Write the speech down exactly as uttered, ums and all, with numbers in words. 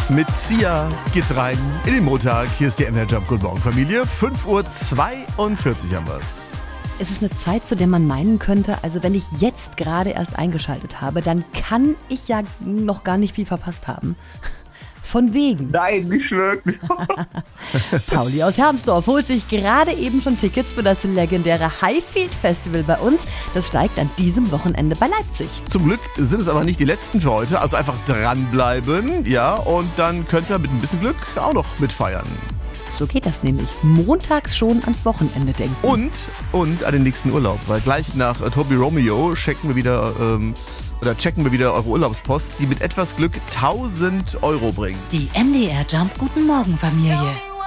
Mit Sia geht's rein in den Montag. Hier ist die M R Jump. Guten Morgen, Familie. fünf Uhr zweiundvierzig haben wir es. Es ist eine Zeit, zu der man meinen könnte, also wenn ich jetzt gerade erst eingeschaltet habe, dann kann ich ja noch gar nicht viel verpasst haben. Von wegen. Nein, nicht schlimm. Pauli aus Hermsdorf holt sich gerade eben schon Tickets für das legendäre Highfield Festival bei uns. Das steigt an diesem Wochenende bei Leipzig. Zum Glück sind es aber nicht die letzten für heute, also einfach dranbleiben, ja, und dann könnt ihr mit ein bisschen Glück auch noch mitfeiern. So geht das nämlich. Montags schon ans Wochenende denken. Und, und an den nächsten Urlaub, weil gleich nach äh, Toby Romeo checken wir wieder, ähm, oder checken wir wieder eure Urlaubspost, die mit etwas Glück tausend Euro bringt. Die M D R Jump Guten Morgen Familie.